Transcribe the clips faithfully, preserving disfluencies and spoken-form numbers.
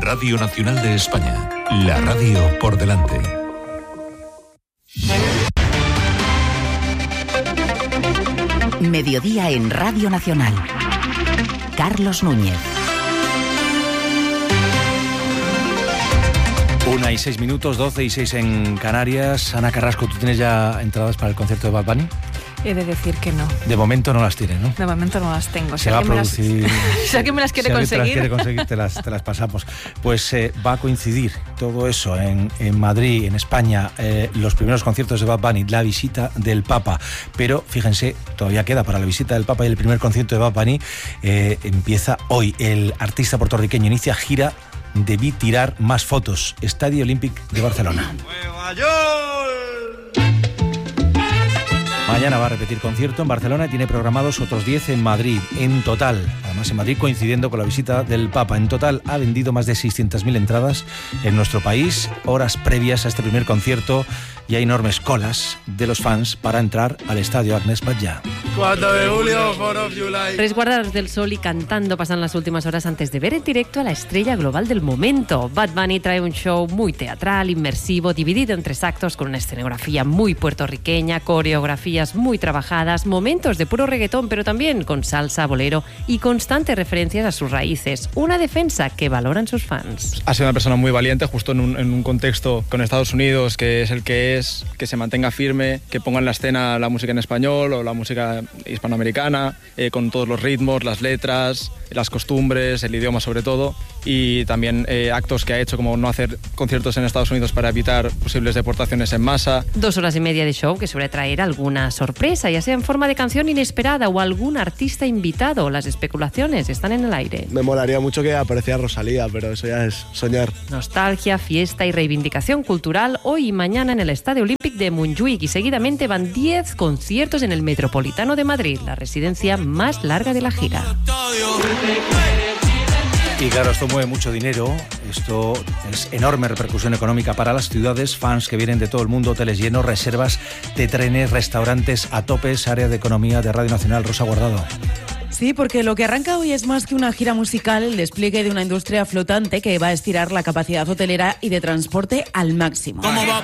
Radio Nacional de España, la radio por delante. Mediodía en Radio Nacional. Carlos Núñez. Una y seis minutos, doce y seis en Canarias. Ana Carrasco, ¿tú tienes ya entradas para el concierto de Bad Bunny? He de decir que no. De momento no las tienes, ¿no? De momento no las tengo. Se si va a alguien producir... Me las... si alguien me las quiere si conseguir... te las quiere conseguir, te las, te las pasamos. Pues eh, va a coincidir todo eso en, en Madrid, en España, eh, los primeros conciertos de Bad Bunny, la visita del Papa. Pero fíjense, todavía queda para la visita del Papa y el primer concierto de Bad Bunny eh, empieza hoy. El artista puertorriqueño inicia gira Debí tirar más fotos. Estadio Olímpic de Barcelona. ¡Nueva York! Mañana va a repetir concierto en Barcelona y tiene programados otros diez en Madrid. En total, además en Madrid coincidiendo con la visita del Papa, en total ha vendido más de seiscientas mil entradas en nuestro país. Horas previas a este primer concierto y hay enormes colas de los fans para entrar al estadio Agnes Batllà. cuatro de julio, four of July. Resguardados del sol y cantando pasan las últimas horas antes de ver en directo a la estrella global del momento. Bad Bunny trae un show muy teatral, inmersivo, dividido en tres actos con una escenografía muy puertorriqueña, coreografías muy trabajadas, momentos de puro reggaetón, pero también con salsa, bolero y constantes referencias a sus raíces. Una defensa que valoran sus fans. Ha sido una persona muy valiente, justo en un, en un contexto con Estados Unidos, que es el que es, que se mantenga firme, que ponga en la escena la música en español o la música hispanoamericana, eh, con todos los ritmos, las letras, las costumbres, el idioma sobre todo, y también eh, actos que ha hecho como no hacer conciertos en Estados Unidos para evitar posibles deportaciones en masa. Dos horas y media de show que suele traer alguna sorpresa, ya sea en forma de canción inesperada o algún artista invitado. Las especulaciones están en el aire. Me molaría mucho que apareciera Rosalía, pero eso ya es soñar. Nostalgia, fiesta y reivindicación cultural hoy y mañana en el Estadio Olímpic de Montjuïc, y seguidamente van diez conciertos en el Metropolitano de Madrid, la residencia más larga de la gira. Y claro, esto mueve mucho dinero, esto es enorme repercusión económica para las ciudades, fans que vienen de todo el mundo, hoteles llenos, reservas de trenes, restaurantes a topes, área de economía de Radio Nacional. Rosa Guardado. Sí, porque lo que arranca hoy es más que una gira musical, el despliegue de una industria flotante que va a estirar la capacidad hotelera y de transporte al máximo.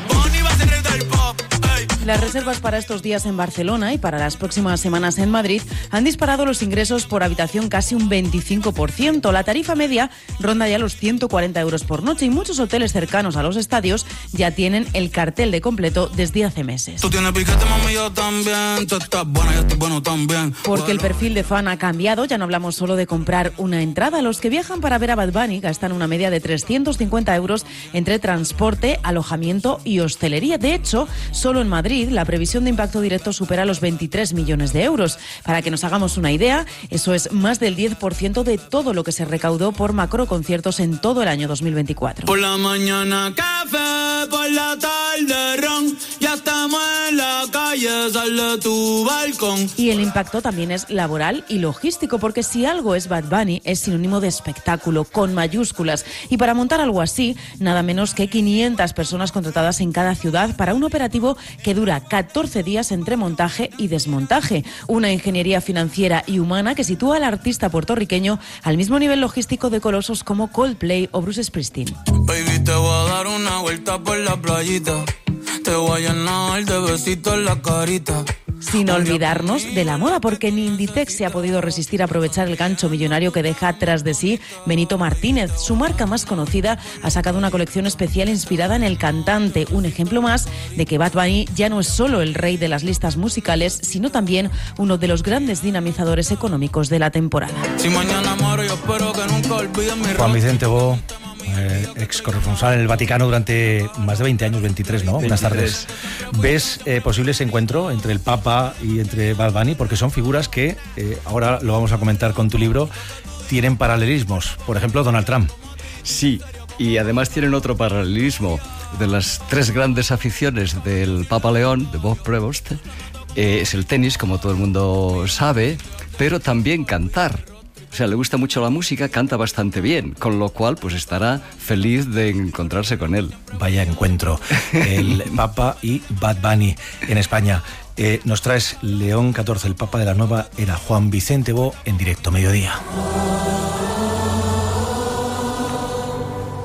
Las reservas para estos días en Barcelona y para las próximas semanas en Madrid han disparado los ingresos por habitación casi un veinticinco por ciento. La tarifa media ronda ya los ciento cuarenta euros por noche y muchos hoteles cercanos a los estadios ya tienen el cartel de completo desde hace meses. Tú tienes piquete, mami, yo también. Tú estás buena, yo estoy bueno también. Porque el perfil de fan ha cambiado, ya no hablamos solo de comprar una entrada. Los que viajan para ver a Bad Bunny gastan una media de trescientos cincuenta euros entre transporte, alojamiento y hostelería. De hecho, solo en Madrid la previsión de impacto directo supera los veintitrés millones de euros. Para que nos hagamos una idea, eso es más del diez por ciento de todo lo que se recaudó por macroconciertos en todo el año dos mil veinticuatro. Por la mañana café, por la tarde ron, ya estamos en la calle, sal de tu balcón. Y el impacto también es laboral y logístico, porque si algo es Bad Bunny, es sinónimo de espectáculo, con mayúsculas. Y para montar algo así, nada menos que quinientas personas contratadas en cada ciudad para un operativo que dura catorce días entre montaje y desmontaje. Una ingeniería financiera y humana que sitúa al artista puertorriqueño al mismo nivel logístico de colosos como Coldplay o Bruce Springsteen. Baby, te voy a dar una vuelta por la playita, te voy a llenar de besitos en la carita. Sin olvidarnos de la moda, porque ni Inditex se ha podido resistir a aprovechar el gancho millonario que deja tras de sí Benito Martínez. Su marca más conocida ha sacado una colección especial inspirada en el cantante. Un ejemplo más de que Bad Bunny ya no es solo el rey de las listas musicales, sino también uno de los grandes dinamizadores económicos de la temporada. Si mañana muero, yo espero que nunca olviden mi Juan Vicente Bo, Eh, ex corresponsal en el Vaticano durante más de veinte años, veintitrés, ¿no? Buenas tardes. ¿Ves eh, posible ese encuentro entre el Papa y entre Bad Bunny? Porque son figuras que, eh, ahora lo vamos a comentar con tu libro, tienen paralelismos. Por ejemplo, Donald Trump. Sí, y además tienen otro paralelismo. De las tres grandes aficiones del Papa León, de Bob Prevost, eh, es el tenis, como todo el mundo sabe, pero también cantar. O sea, le gusta mucho la música, canta bastante bien, con lo cual pues estará feliz de encontrarse con él. Vaya encuentro, el Papa y Bad Bunny en España. Eh, nos traes León catorce, el Papa de la nueva era. Juan Vicente Bo, en directo, mediodía.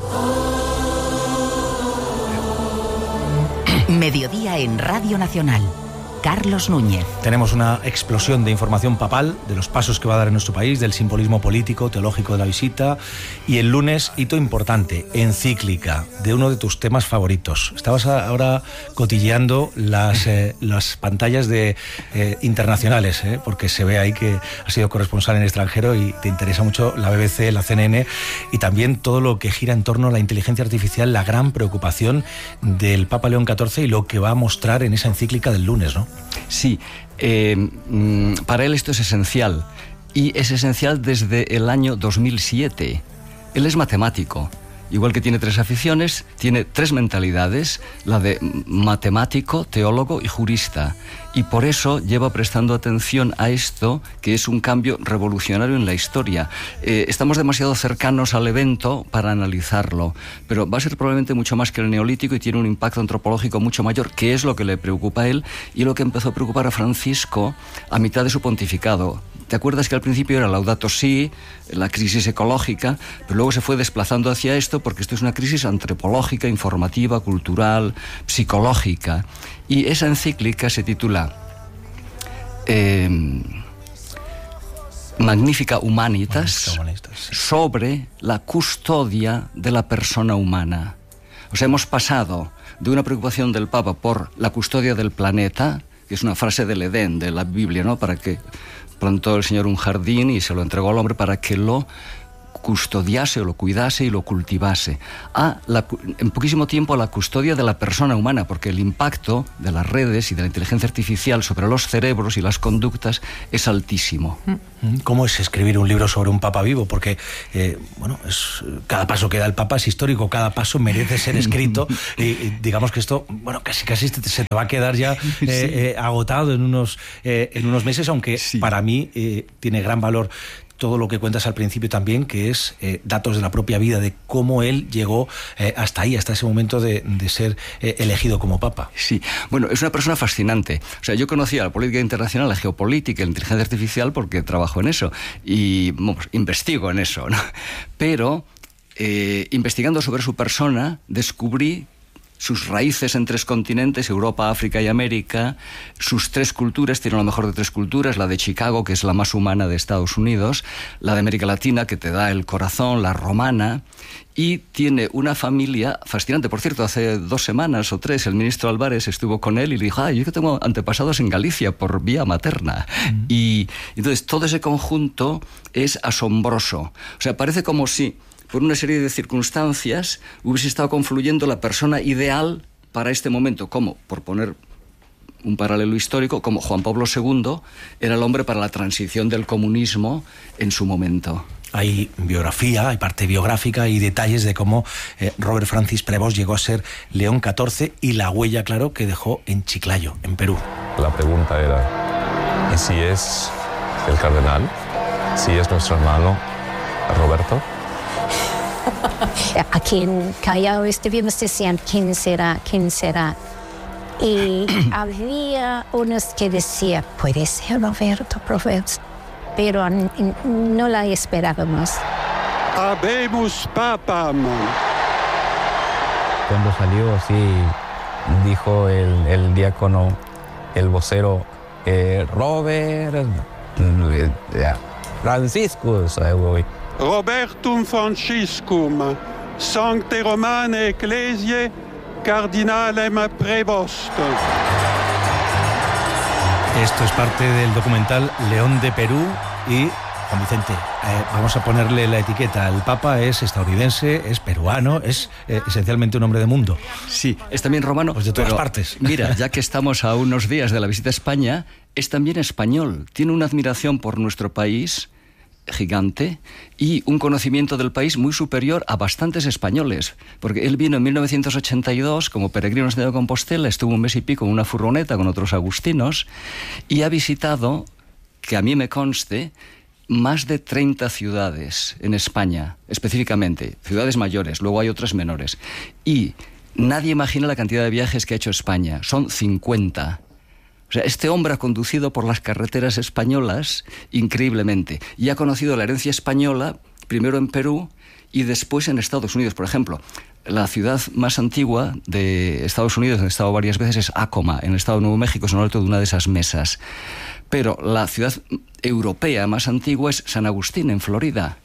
Mediodía en Radio Nacional. Carlos Núñez. Tenemos una explosión de información papal, de los pasos que va a dar en nuestro país, del simbolismo político, teológico de la visita. Y el lunes, hito importante, encíclica, de uno de tus temas favoritos. Estabas ahora cotilleando las, eh, las pantallas de, eh, internacionales, eh, porque se ve ahí que has sido corresponsal en el extranjero y te interesa mucho la B B C, la C N N, y también todo lo que gira en torno a la inteligencia artificial, la gran preocupación del Papa León catorce y lo que va a mostrar en esa encíclica del lunes, ¿no? Sí, eh, para él esto es esencial, y es esencial desde el año dos mil siete. Él es matemático, igual que tiene tres aficiones, tiene tres mentalidades, la de matemático, teólogo y jurista, y por eso lleva prestando atención a esto, que es un cambio revolucionario en la historia. Eh, estamos demasiado cercanos al evento para analizarlo, pero va a ser probablemente mucho más que el Neolítico y tiene un impacto antropológico mucho mayor, que es lo que le preocupa a él y lo que empezó a preocupar a Francisco a mitad de su pontificado. ¿Te acuerdas que al principio era Laudato Si, la crisis ecológica, pero luego se fue desplazando hacia esto porque esto es una crisis antropológica, informativa, cultural, psicológica? Y esa encíclica se titula eh, Magnifica Humanitas, Humanitas sí. sobre la custodia de la persona humana. O sea, hemos pasado de una preocupación del Papa por la custodia del planeta, que es una frase del Edén, de la Biblia, ¿no? Para que plantó el Señor un jardín y se lo entregó al hombre para que lo custodiase o lo cuidase y lo cultivase. A la, en poquísimo tiempo a la custodia de la persona humana, porque el impacto de las redes y de la inteligencia artificial sobre los cerebros y las conductas es altísimo. ¿Cómo es escribir un libro sobre un Papa vivo? Porque, eh, bueno, es, cada paso que da el Papa es histórico, cada paso merece ser escrito y, y digamos que esto, bueno, casi casi se te va a quedar ya eh, sí. eh, agotado en unos, eh, en unos meses, aunque sí. para mí eh, tiene gran valor todo lo que cuentas al principio también, que es eh, datos de la propia vida, de cómo él llegó eh, hasta ahí, hasta ese momento de, de ser eh, elegido como Papa. Sí, bueno, es una persona fascinante. O sea, yo conocía la política internacional, la geopolítica, la inteligencia artificial, porque trabajo en eso y vamos, investigo en eso, ¿no? Pero eh, investigando sobre su persona, descubrí sus raíces en tres continentes, Europa, África y América, sus tres culturas, tiene lo mejor de tres culturas, la de Chicago, que es la más humana de Estados Unidos, la de América Latina, que te da el corazón, la romana, y tiene una familia fascinante. Por cierto, hace dos semanas o tres el ministro Álvarez estuvo con él y le dijo, ah, yo que tengo antepasados en Galicia por vía materna. Mm. Y entonces todo ese conjunto es asombroso. O sea, parece como si por una serie de circunstancias hubiese estado confluyendo la persona ideal para este momento, como, por poner un paralelo histórico, como Juan Pablo segundo era el hombre para la transición del comunismo en su momento. Hay biografía, hay parte biográfica y detalles de cómo eh, Robert Francis Prevost llegó a ser León catorce y la huella, claro, que dejó en Chiclayo, en Perú. La pregunta era, ¿y si es el cardenal? ¿Si es nuestro hermano Roberto? Aquí en Callao estuvimos diciendo quién será, quién será. Y había unos que decían, puede ser Roberto Prevost, pero no la esperábamos. Habemus papam. Cuando salió así, dijo el, el diácono, el vocero, eh, Robert, eh, Franciscus, eh, Robertum Franciscum, Sancte Romane Ecclesiae, Cardinalem Prevost. Esto es parte del documental León de Perú y, Juan Vicente, eh, vamos a ponerle la etiqueta. El Papa es estadounidense, es peruano, es eh, esencialmente un hombre de mundo. Sí, es también romano. Pues de todas pero, partes. Mira, ya que estamos a unos días de la visita a España, es también español. Tiene una admiración por nuestro país gigante y un conocimiento del país muy superior a bastantes españoles, porque él vino en mil novecientos ochenta y dos como peregrino en Santiago de Compostela, estuvo un mes y pico en una furgoneta con otros agustinos y ha visitado, que a mí me conste, más de treinta ciudades en España, específicamente, ciudades mayores, luego hay otras menores, y nadie imagina la cantidad de viajes que ha hecho España, son cincuenta. O sea, este hombre ha conducido por las carreteras españolas increíblemente y ha conocido la herencia española primero en Perú y después en Estados Unidos. Por ejemplo, la ciudad más antigua de Estados Unidos, donde he estado varias veces, es Acoma, en el estado de Nuevo México, es en lo alto de una de esas mesas. Pero la ciudad europea más antigua es San Agustín, en Florida.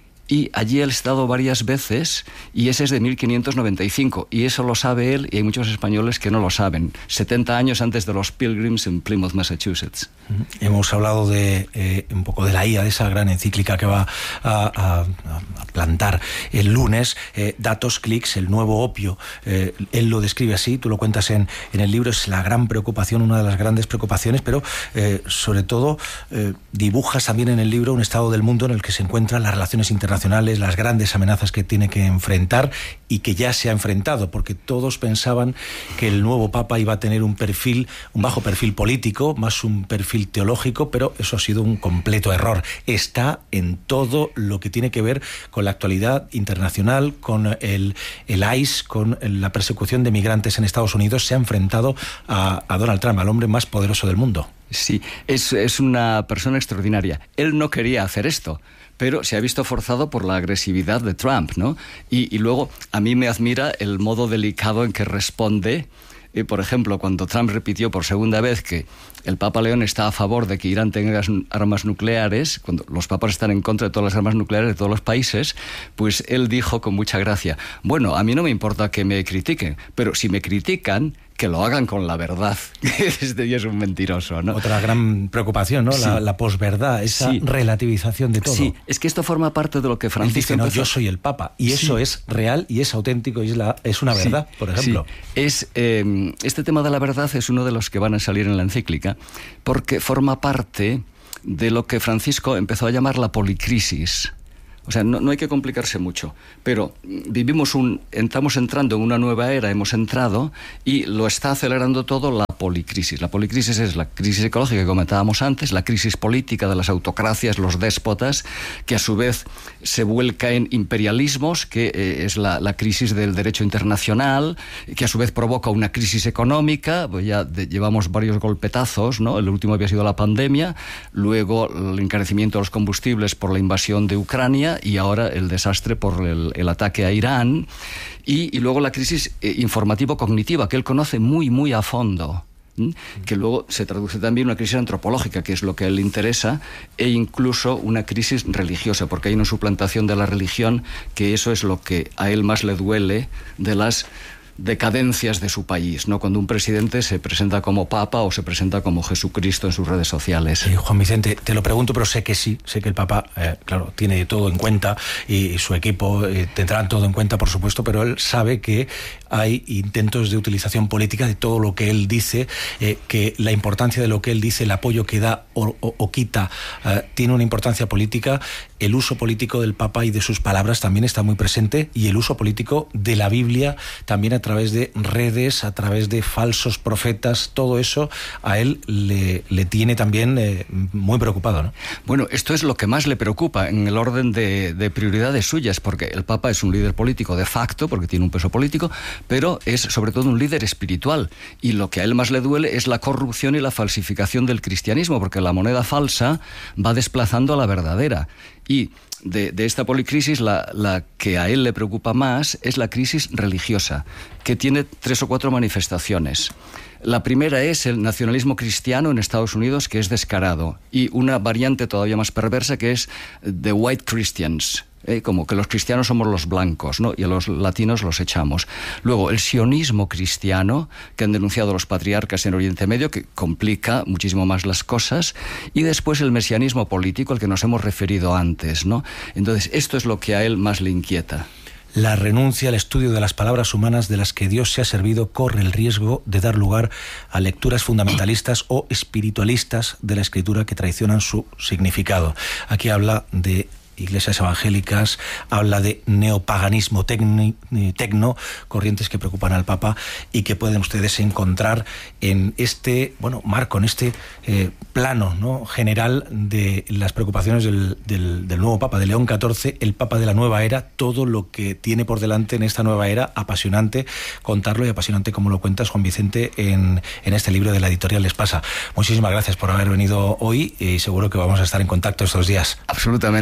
Y allí él ha estado varias veces, y ese es de mil quinientos noventa y cinco, y eso lo sabe él, y hay muchos españoles que no lo saben. setenta años antes de los Pilgrims en Plymouth, Massachusetts. Hemos hablado de eh, un poco de la I A, de esa gran encíclica que va a, a, a plantar el lunes, eh, Datos, Clics, el nuevo opio. Eh, él lo describe así, tú lo cuentas en, en el libro, es la gran preocupación, una de las grandes preocupaciones, pero eh, sobre todo eh, dibujas también en el libro un estado del mundo en el que se encuentran las relaciones internacionales, las grandes amenazas que tiene que enfrentar y que ya se ha enfrentado, porque todos pensaban que el nuevo Papa iba a tener un perfil, un bajo perfil político, más un perfil teológico, pero eso ha sido un completo error. Está en todo lo que tiene que ver con la actualidad internacional, con el, el I C E, con la persecución de migrantes en Estados Unidos. Se ha enfrentado a, a Donald Trump, al hombre más poderoso del mundo. Sí, es, es una persona extraordinaria. Él no quería hacer esto, pero se ha visto forzado por la agresividad de Trump, ¿no? Y, y luego a mí me admira el modo delicado en que responde. Eh, por ejemplo, cuando Trump repitió por segunda vez que el Papa León está a favor de que Irán tenga armas nucleares, cuando los papas están en contra de todas las armas nucleares de todos los países, pues él dijo con mucha gracia, bueno, a mí no me importa que me critiquen, pero si me critican, que lo hagan con la verdad. Este día es un mentiroso, ¿no? Otra gran preocupación, ¿no? Sí. La, la posverdad, esa sí. relativización de todo. Sí, es que esto forma parte de lo que Francisco dice, no, empezó... yo soy el Papa, y eso sí. es real y es auténtico y es, la, es una verdad, sí. por ejemplo. Sí. Es, eh, este tema de la verdad es uno de los que van a salir en la encíclica, porque forma parte de lo que Francisco empezó a llamar la policrisis. O sea, no, no hay que complicarse mucho, pero vivimos un, estamos entrando en una nueva era, hemos entrado, y lo está acelerando todo la policrisis. La policrisis es la crisis ecológica que comentábamos antes, la crisis política de las autocracias, los déspotas, que a su vez se vuelca en imperialismos, que eh, es la, la crisis del derecho internacional, que a su vez provoca una crisis económica. Pues ya de, llevamos varios golpetazos, ¿no? El último había sido la pandemia, luego el encarecimiento de los combustibles por la invasión de Ucrania, y ahora el desastre por el, el ataque a Irán, y, y luego la crisis eh, informativo-cognitiva, que él conoce muy, muy a fondo, ¿m? Que luego se traduce también en una crisis antropológica, que es lo que a él le interesa, e incluso una crisis religiosa, porque hay una suplantación de la religión, que eso es lo que a él más le duele de las decadencias de su país, ¿no? Cuando un presidente se presenta como Papa o se presenta como Jesucristo en sus redes sociales. Sí, Juan Vicente, te lo pregunto, pero sé que sí, sé que el Papa, eh, claro, tiene todo en cuenta y, y su equipo eh, tendrán todo en cuenta, por supuesto, pero él sabe que hay intentos de utilización política de todo lo que él dice, eh, que la importancia de lo que él dice, el apoyo que da o, o, o quita, eh, tiene una importancia política. El uso político del Papa y de sus palabras también está muy presente, y el uso político de la Biblia también a través de redes, a través de falsos profetas. Todo eso a él le, le tiene también eh, muy preocupado, ¿no? Bueno, esto es lo que más le preocupa en el orden de, de prioridades suyas, porque el Papa es un líder político de facto, porque tiene un peso político, pero es sobre todo un líder espiritual, y lo que a él más le duele es la corrupción y la falsificación del cristianismo, porque la moneda falsa va desplazando a la verdadera. Y de, de esta policrisis, la, la que a él le preocupa más es la crisis religiosa, que tiene tres o cuatro manifestaciones. La primera es el nacionalismo cristiano en Estados Unidos, que es descarado, y una variante todavía más perversa, que es the white Christians, ¿eh? Como que los cristianos somos los blancos, ¿no? Y a los latinos los echamos. Luego, el sionismo cristiano, que han denunciado los patriarcas en Oriente Medio, que complica muchísimo más las cosas. Y después el mesianismo político, al que nos hemos referido antes, ¿no? Entonces, esto es lo que a él más le inquieta. La renuncia al estudio de las palabras humanas de las que Dios se ha servido corre el riesgo de dar lugar a lecturas fundamentalistas o espiritualistas de la Escritura que traicionan su significado. Aquí habla de iglesias evangélicas, habla de neopaganismo tecni, tecno, corrientes que preocupan al Papa y que pueden ustedes encontrar en este, bueno, marco, en este eh, plano, ¿no?, general de las preocupaciones del, del, del nuevo Papa, de León catorce, el Papa de la nueva era, todo lo que tiene por delante en esta nueva era. Apasionante contarlo, y apasionante como lo cuentas, Juan Vicente, en, en este libro de la editorial Les Pasa. Muchísimas gracias por haber venido hoy, y seguro que vamos a estar en contacto estos días. Absolutamente, Carlos.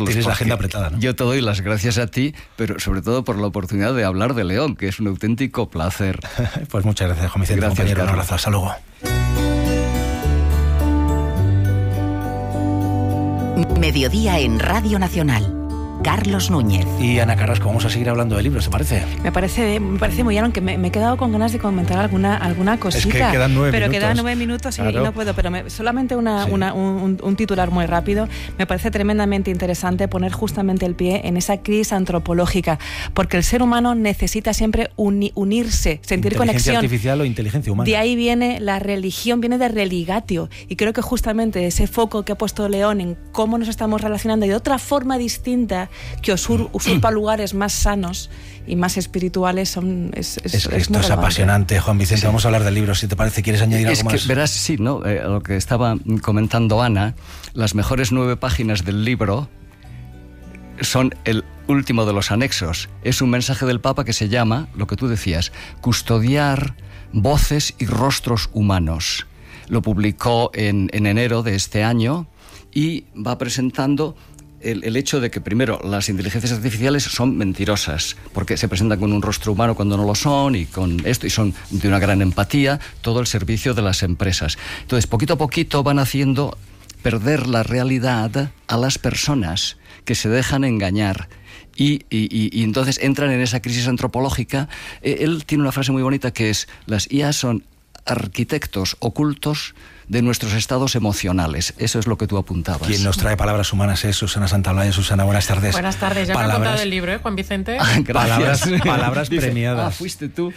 tienes la agenda apretada, ¿no? Yo te doy las gracias a ti, pero sobre todo por la oportunidad de hablar de León, que es un auténtico placer. Pues muchas gracias, Juan Vicente, gracias, compañero. Un Carlos. abrazo, hasta luego. Mediodía en Radio Nacional. Carlos Núñez. Y Ana Carrasco, vamos a seguir hablando de libros, ¿te parece? Me parece, me parece muy bien, aunque me, me he quedado con ganas de comentar alguna, alguna cosita. Es que quedan nueve pero minutos. quedan nueve minutos y, Claro. y no puedo. Pero me, solamente una, Sí. una, un, un titular muy rápido. Me parece tremendamente interesante poner justamente el pie en esa crisis antropológica, porque el ser humano necesita siempre uni, unirse, sentir Inteligencia conexión. artificial o inteligencia humana. De ahí viene la religión, viene de religatio. Y creo que justamente ese foco que ha puesto León en cómo nos estamos relacionando de otra forma distinta que osur, usurpa lugares más sanos y más espirituales son, es, es, Es que es esto muy es relevante. apasionante, Juan Vicente. Vamos a hablar de libros, si te parece. ¿Quieres añadir Es algo que, más? verás, sí, ¿no? Eh, lo que estaba comentando Ana, las mejores nueve páginas del libro son el último de los anexos. Es un mensaje del Papa que se llama, lo que tú decías, custodiar voces y rostros humanos. Lo publicó en, en enero de este año y va presentando el, el hecho de que, primero, las inteligencias artificiales son mentirosas, porque se presentan con un rostro humano cuando no lo son, y con esto, y son de una gran empatía, todo el servicio de las empresas. Entonces, poquito a poquito van haciendo perder la realidad a las personas que se dejan engañar. Y, y, y, y entonces entran en esa crisis antropológica. Eh, él tiene una frase muy bonita que es: las I A son arquitectos ocultos de nuestros estados emocionales. Eso es lo que tú apuntabas. Quien nos trae palabras humanas es Susana Santaolalla. Susana, buenas tardes. Buenas tardes, ya palabras, me ha contado el libro, ¿eh, Juan Vicente? Ah, palabras, palabras Dice, premiadas. Ah, fuiste tú.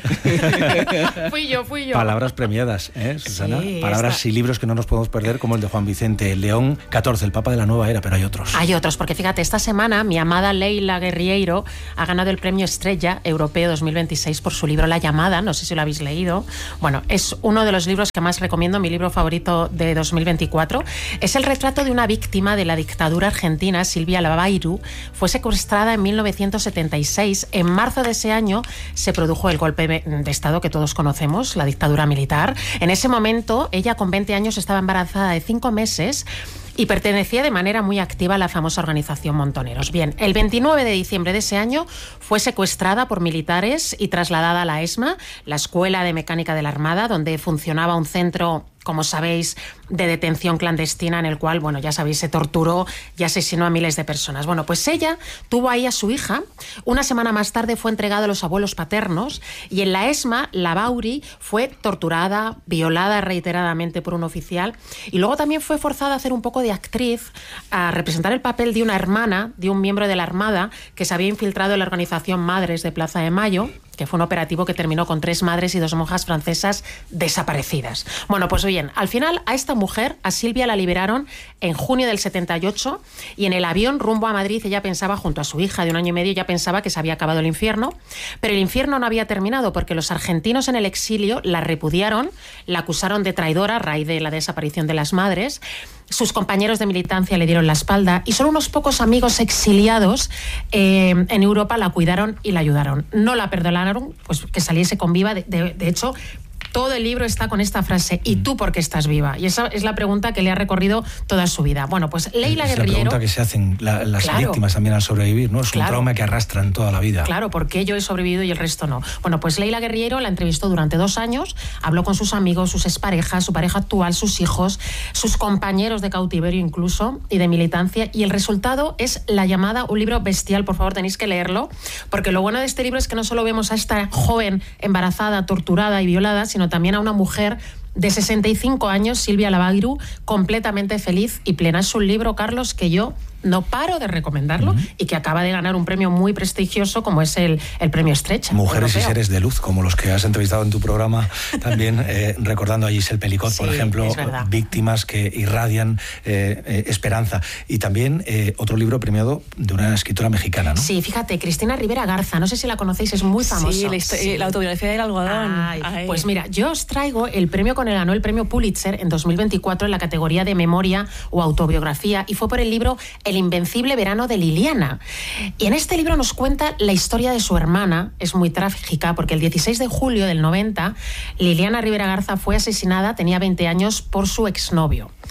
fui yo, fui yo. Palabras premiadas, ¿eh, Susana? Sí, palabras esta... y libros que no nos podemos perder, como el de Juan Vicente. León catorce, el Papa de la Nueva Era, pero hay otros. Hay otros, porque fíjate, esta semana mi amada Leila Guerriero ha ganado el premio Estrella Europeo dos mil veintiséis por su libro La Llamada, no sé si lo habéis leído. Bueno, es uno de los libros que más recomiendo, mi libro favorito de dos mil veinticuatro. Es el retrato de una víctima de la dictadura argentina, Silvia Lavairo. Fue secuestrada en mil novecientos setenta y seis. En marzo de ese año se produjo el golpe de Estado que todos conocemos, la dictadura militar. En ese momento, ella con veinte años estaba embarazada de cinco meses y pertenecía de manera muy activa a la famosa organización Montoneros. Bien, el veintinueve de diciembre de ese año fue secuestrada por militares y trasladada a la ESMA, la Escuela de Mecánica de la Armada, donde funcionaba un centro, como sabéis, de detención clandestina en el cual, bueno, ya sabéis, se torturó y asesinó a miles de personas. Bueno, pues ella tuvo ahí a su hija. Una semana más tarde fue entregada a los abuelos paternos y en la ESMA, Lavauri fue torturada, violada reiteradamente por un oficial y luego también fue forzada a hacer un poco de actriz, a representar el papel de una hermana de un miembro de la Armada que se había infiltrado en la organización Madres de Plaza de Mayo, que fue un operativo que terminó con tres madres y dos monjas francesas desaparecidas. Bueno, pues bien, al final a esta mujer, a Silvia, la liberaron en junio del setenta y ocho y en el avión rumbo a Madrid ella pensaba, junto a su hija de un año y medio, ya pensaba que se había acabado el infierno, pero el infierno no había terminado porque los argentinos en el exilio la repudiaron, la acusaron de traidora a raíz de la desaparición de las madres. Sus compañeros de militancia le dieron la espalda y solo unos pocos amigos exiliados eh, en Europa la cuidaron y la ayudaron. No la perdonaron, pues que saliese con viva. De, de, de hecho, todo el libro está con esta frase: ¿y tú por qué estás viva? Y esa es la pregunta que le ha recorrido toda su vida. Bueno, pues Leila es Guerriero... la pregunta que se hacen la, las Claro. víctimas también al sobrevivir, ¿no? Es Claro. un trauma que arrastran toda la vida. Claro, porque yo he sobrevivido y el resto no. Bueno, pues Leila Guerriero la entrevistó durante dos años, habló con sus amigos, sus exparejas, su pareja actual, sus hijos, sus compañeros de cautiverio incluso, y de militancia, y el resultado es La Llamada, un libro bestial, por favor tenéis que leerlo, porque lo bueno de este libro es que no solo vemos a esta joven embarazada, torturada y violada, sino también a una mujer de sesenta y cinco años, Silvia Lavairo, completamente feliz y plena. Es un libro, Carlos, que yo no paro de recomendarlo, uh-huh, y que acaba de ganar un premio muy prestigioso como es el, el premio Estrecha. Mujeres europeo. y seres de luz, como los que has entrevistado en tu programa, también eh, recordando a Giselle Pelicot, Sí, por ejemplo, víctimas que irradian eh, eh, esperanza. Y también eh, otro libro premiado de una escritora mexicana, ¿no? Sí, fíjate, Cristina Rivera Garza, no sé si la conocéis, es muy famosa. Sí, la, sí. la autobiografía del algodón. Ay, Ay. Pues mira, yo os traigo el premio con el ganó el premio Pulitzer en dos mil veinticuatro en la categoría de memoria o autobiografía, y fue por el libro El invencible verano de Liliana. Y en este libro nos cuenta la historia de su hermana. Es muy trágica porque el dieciséis de julio del noventa Liliana Rivera Garza fue asesinada, tenía veinte años, por su exnovio.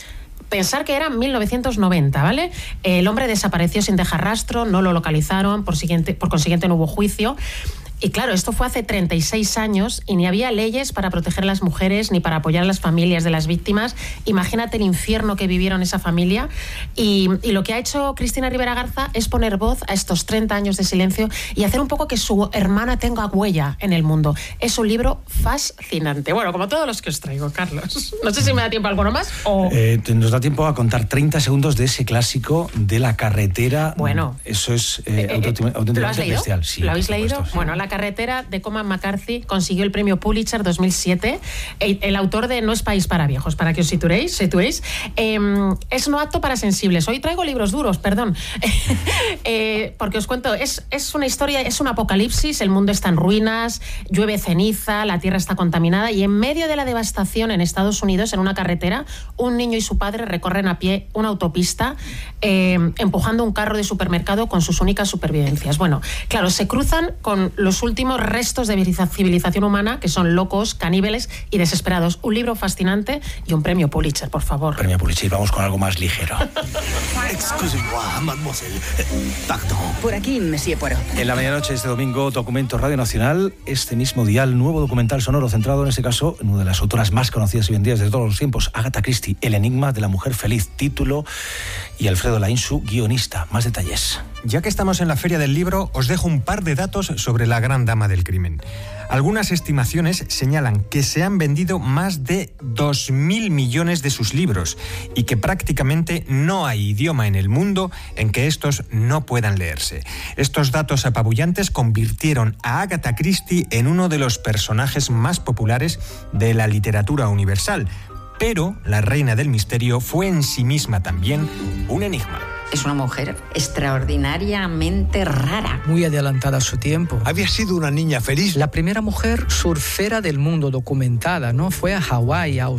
Pensar que era mil novecientos noventa, ¿vale? El hombre desapareció sin dejar rastro, no lo localizaron, por, siguiente, por consiguiente no hubo juicio. Y claro, esto fue hace treinta y seis años y ni había leyes para proteger a las mujeres ni para apoyar a las familias de las víctimas. Imagínate el infierno que vivieron esa familia. Y, y lo que ha hecho Cristina Rivera Garza es poner voz a estos treinta años de silencio y hacer un poco que su hermana tenga huella en el mundo. Es un libro fascinante. Bueno, como todos los que os traigo, Carlos. No sé si me da tiempo a alguno más o... Eh, nos da tiempo a contar treinta segundos de ese clásico de la carretera. Bueno. Eso es eh, eh, auténticamente ¿lo has leído? bestial. Sí, ¿Lo habéis por supuesto, leído? sí. Bueno, la carretera de Cormac McCarthy consiguió el premio Pulitzer dos mil siete. El, el autor de No es país para viejos, para que os situéis. situéis. Eh, es no apto para sensibles. Hoy traigo libros duros, perdón. eh, porque os cuento, es, es una historia, es un apocalipsis, el mundo está en ruinas, llueve ceniza, la tierra está contaminada y en medio de la devastación en Estados Unidos, en una carretera, un niño y su padre recorren a pie una autopista eh, empujando un carro de supermercado con sus únicas supervivencias. Bueno, claro, se cruzan con los últimos restos de civilización humana, que son locos, caníbales y desesperados. Un libro fascinante y un premio Pulitzer, por favor. Premio Pulitzer, vamos con algo más ligero. Excusez-moi, mademoiselle. Pardon. Por aquí, monsieur Poirot. En la medianoche de este domingo, Documento Radio Nacional, este mismo dial, nuevo documental sonoro centrado en este caso en una de las autoras más conocidas y vendidas de todos los tiempos, Agatha Christie, El enigma de la mujer feliz, título, y Alfredo Lainsu, guionista. Más detalles. Ya que estamos en la Feria del Libro, os dejo un par de datos sobre la gran dama del crimen. Algunas estimaciones señalan que se han vendido más de dos mil millones de sus libros y que prácticamente no hay idioma en el mundo en que estos no puedan leerse. Estos datos apabullantes convirtieron a Agatha Christie en uno de los personajes más populares de la literatura universal. Pero la reina del misterio fue en sí misma también un enigma. Es una mujer extraordinariamente rara. Muy adelantada a su tiempo. Había sido una niña feliz. La primera mujer surfera del mundo documentada, ¿no? Fue a Hawái, a